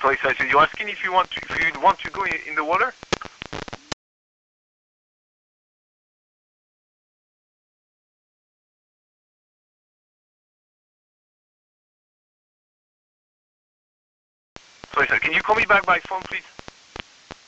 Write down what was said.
Sorry, sir. So you're asking if you want to go in the water? Sorry, sir. Can you call me back by phone, please?